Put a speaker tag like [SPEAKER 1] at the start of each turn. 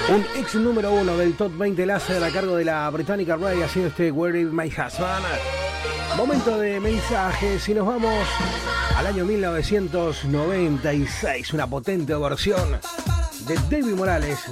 [SPEAKER 1] Un ex número 1 del Top 20 láser a cargo de la británica Ray, haciendo este Where is my husband. Momento de mensajes y nos vamos al año 1996. Una potente versión de David Morales,